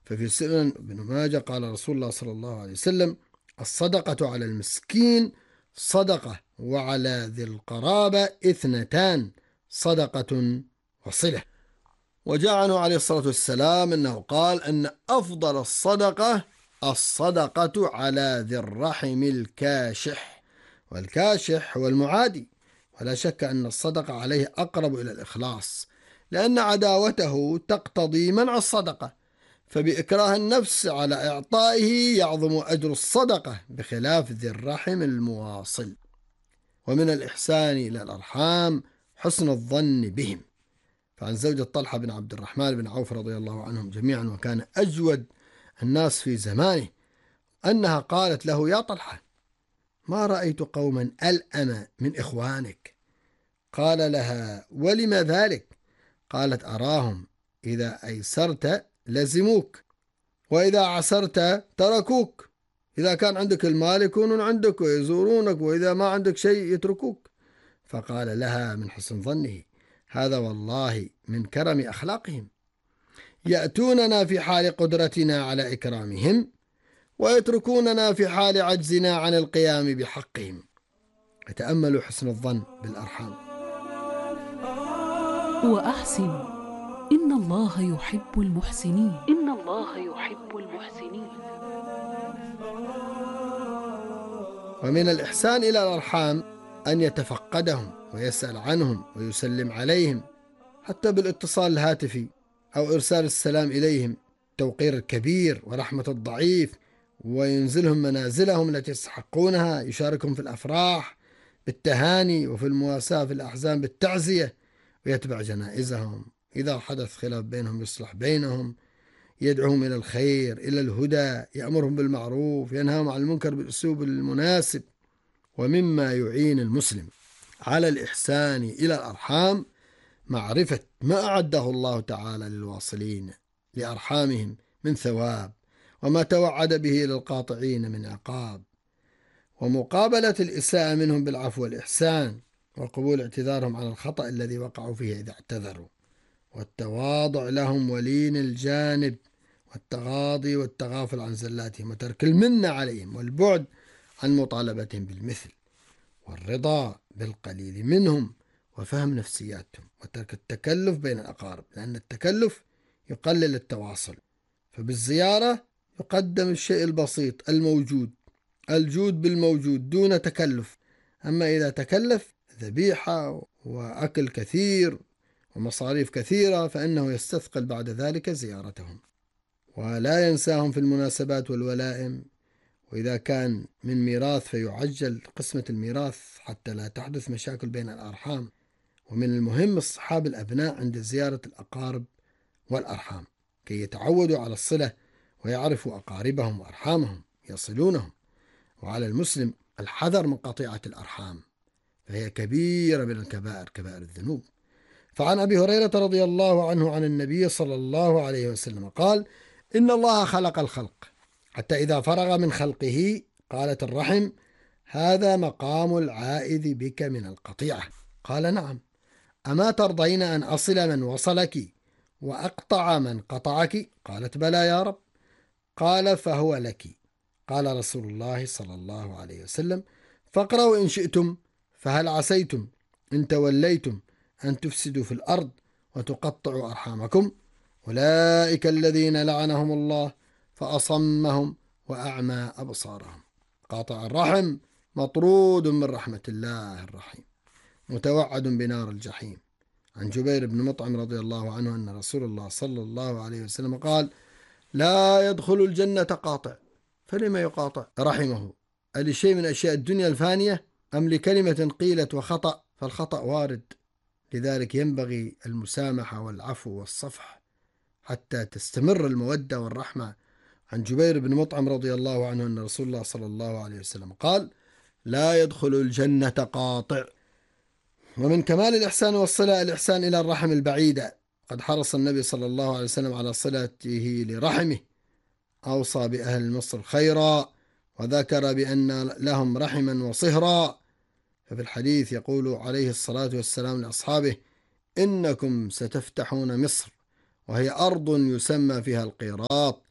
ففي سنن ابن ماجه قال رسول الله صلى الله عليه وسلم: الصدقة على المسكين صدقة، وعلى ذي القرابة 2، صدقة وصلة. وجاء عنه عليه الصلاة والسلام أنه قال أن أفضل الصدقة على ذي الرحم الكاشح، والكاشح هو المعادي، ولا شك أن الصدقة عليه أقرب إلى الإخلاص، لأن عداوته تقتضي منع الصدقة، فبإكراه النفس على إعطائه يعظم أجر الصدقة، بخلاف ذي الرحم المواصل. ومن الإحسان إلى الأرحام حسن الظن بهم. فعن زوجة طلحة بن عبد الرحمن بن عوف رضي الله عنهم جميعا، وكان أجود الناس في زمانه، أنها قالت له: يا طلحة، ما رأيت قوما ألأم من إخوانك. قال لها: ولم ذلك؟ قالت: أراهم إذا أيسرت لزموك، وإذا عسرت تركوك. إذا كان عندك المال يكونون عندك ويزورونك، وإذا ما عندك شيء يتركوك. فقال لها من حسن ظنه: هذا والله من كرم أخلاقهم، يأتوننا في حال قدرتنا على إكرامهم، ويتركوننا في حال عجزنا عن القيام بحقهم. تأملوا حسن الظن بالأرحام. وأحسن إن الله يحب المحسنين. إن الله يحب المحسنين. ومن الإحسان إلى الأرحام أن يتفقدهم ويسأل عنهم ويسلم عليهم، حتى بالاتصال الهاتفي أو إرسال السلام إليهم، توقير الكبير ورحمة الضعيف، وينزلهم منازلهم التي يستحقونها، يشاركهم في الأفراح بالتهاني، وفي المواساة في الأحزان بالتعزية، ويتبع جنائزهم. إذا حدث خلاف بينهم يصلح بينهم، يدعوهم إلى الخير إلى الهدى، يأمرهم بالمعروف، ينهاهم عن المنكر بالأسلوب المناسب. ومما يعين المسلم على الإحسان إلى الأرحام معرفة ما أعده الله تعالى للواصلين لأرحامهم من ثواب، وما توعد به للقاطعين من عقاب، ومقابلة الإساءة منهم بالعفو والإحسان، وقبول اعتذارهم عن الخطأ الذي وقعوا فيه إذا اعتذروا، والتواضع لهم ولين الجانب، والتغاضي والتغافل عن زلاتهم، وترك المنة عليهم، والبعد عن مطالبتهم بالمثل، والرضا بالقليل منهم، وفهم نفسياتهم، وترك التكلف بين الأقارب، لأن التكلف يقلل التواصل. فبالزيارة يقدم الشيء البسيط الموجود، الجود بالموجود دون تكلف. أما إذا تكلف ذبيحة وأكل كثير ومصاريف كثيرة، فإنه يستثقل بعد ذلك زيارتهم. ولا ينساهم في المناسبات والولائم، وإذا كان من ميراث فيعجل قسمة الميراث حتى لا تحدث مشاكل بين الأرحام. ومن المهم اصطحاب الأبناء عند زيارة الأقارب والأرحام، كي يتعودوا على الصلة ويعرفوا أقاربهم وأرحامهم يصلونهم. وعلى المسلم الحذر من قطيعة الأرحام، فهي كبيرة من الكبائر، كبائر الذنوب. فعن أبي هريرة رضي الله عنه عن النبي صلى الله عليه وسلم قال: إن الله خلق الخلق حتى إذا فرغ من خلقه قالت الرحم: هذا مقام العائذ بك من القطيعة. قال: نعم. أما ترضين أن أصل من وصلك وأقطع من قطعك؟ قالت: بلى يا رب. قال: فهو لك. قال رسول الله صلى الله عليه وسلم: فاقرأوا إن شئتم، فهل عسيتم إن توليتم أن تفسدوا في الأرض وتقطعوا أرحامكم؟ أولئك الذين لعنهم الله فأصمهم وأعمى أبصارهم. قاطع الرحم مطرود من رحمة الله الرحيم، متوعد بنار الجحيم. عن جبير بن مطعم رضي الله عنه أن رسول الله صلى الله عليه وسلم قال: لا يدخل الجنة قاطع. فلما يقاطع رحمه؟ ألشيء من أشياء الدنيا الفانية، أم لكلمة قيلت وخطأ؟ فالخطأ وارد، لذلك ينبغي المسامحة والعفو والصفح حتى تستمر المودة والرحمة. عن جبير بن مطعم رضي الله عنه أن رسول الله صلى الله عليه وسلم قال: لا يدخل الجنة قاطع. ومن كمال الإحسان والصلة الإحسان إلى الرحم البعيدة. قد حرص النبي صلى الله عليه وسلم على صلته لرحمه، أوصى بأهل مصر خيرا، وذكر بأن لهم رحما وصهرا. ففي الحديث يقول عليه الصلاة والسلام لأصحابه: إنكم ستفتحون مصر، وهي أرض يسمى فيها القيراط،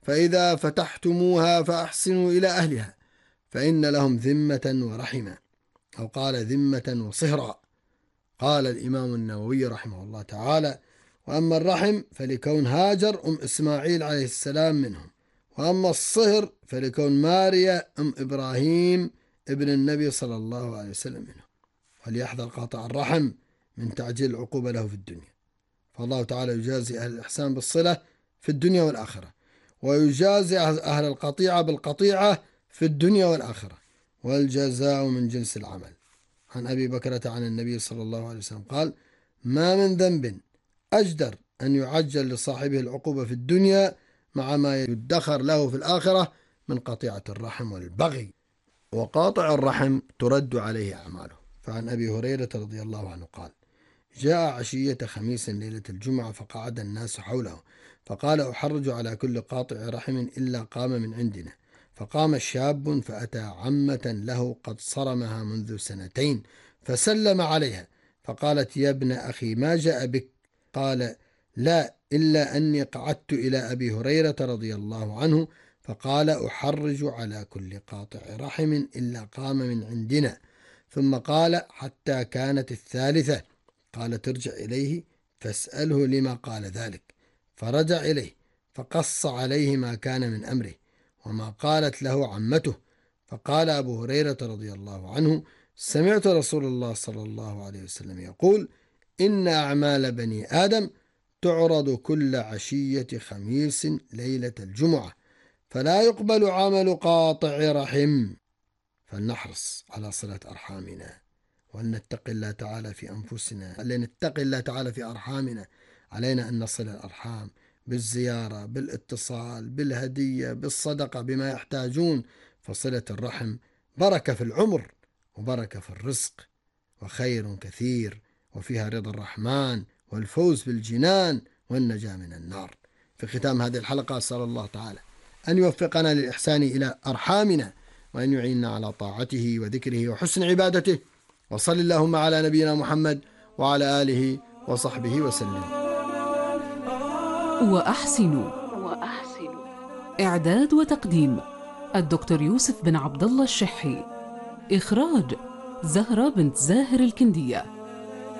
فإذا فتحتموها فأحسنوا إلى أهلها فإن لهم ذمة ورحمة، أو قال ذمة وصهرا. قال الإمام النووي رحمه الله تعالى: وأما الرحم فلكون هاجر إسماعيل عليه السلام منهم، وأما الصهر فلكون ماريا إبراهيم ابن النبي صلى الله عليه وسلم منهم. وليحذر قاطع الرحم من تعجيل العقوبة له في الدنيا، فالله تعالى يجازي أهل الإحسان بالصلة في الدنيا والآخرة، ويجازي أهل القطيعة بالقطيعة في الدنيا والآخرة، والجزاء من جنس العمل. عن أبي بكرة عن النبي صلى الله عليه وسلم قال: ما من ذنب أجدر أن يعجل لصاحبه العقوبة في الدنيا مع ما يدخر له في الآخرة من قطيعة الرحم والبغي. وقاطع الرحم ترد عليه أعماله. فعن أبي هريرة رضي الله عنه قال: جاء عشية خميس ليلة الجمعة فقعد الناس حوله، فقال: أحرج على كل قاطع رحم إلا قام من عندنا. فقام شاب فأتى عمة له قد صرمها منذ 2 فسلم عليها، فقالت: يا ابن أخي ما جاء بك؟ قال: لا، إلا أني قعدت إلى أبي هريرة رضي الله عنه فقال: أحرج على كل قاطع رحم إلا قام من عندنا. ثم قال: حتى كانت 3 قالت: ارجع إليه فاسأله لما قال ذلك. فرجع إليه فقص عليه ما كان من أمره وما قالت له عمته. فقال أبو هريرة رضي الله عنه: سمعت رسول الله صلى الله عليه وسلم يقول: إن أعمال بني آدم تعرض كل عشية خميس ليلة الجمعة، فلا يقبل عمل قاطع رحم. فلنحرص على صلة أرحامنا، ولنتقي الله تعالى في أنفسنا، لنتقي الله تعالى في أرحامنا. علينا أن نصل الأرحام بالزيارة، بالاتصال، بالهدية، بالصدقة، بما يحتاجون. فصلة الرحم بركة في العمر وبركة في الرزق وخير كثير، وفيها رضا الرحمن والفوز بالجنان والنجاة من النار. في ختام هذه الحلقة أسأل الله تعالى أن يوفقنا للإحسان إلى أرحامنا، وأن يعيننا على طاعته وذكره وحسن عبادته. وصل اللهم على نبينا محمد وعلى آله وصحبه وسلم. وأحسنوا. إعداد وتقديم الدكتور يوسف بن عبد الله الشحي. إخراج زهرة بنت زاهر الكندية.